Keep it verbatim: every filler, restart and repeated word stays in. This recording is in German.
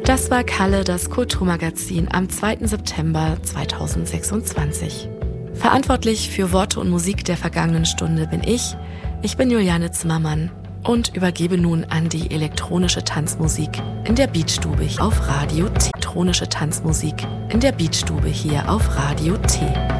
Das war Kalle, das Kulturmagazin am zweiten September zweitausendsechsundzwanzig. Verantwortlich für Worte und Musik der vergangenen Stunde bin ich. Ich bin Juliane Zimmermann und übergebe nun an die elektronische Tanzmusik in der Beatstube auf Radio T. Elektronische Tanzmusik in der Beatstube hier auf Radio T.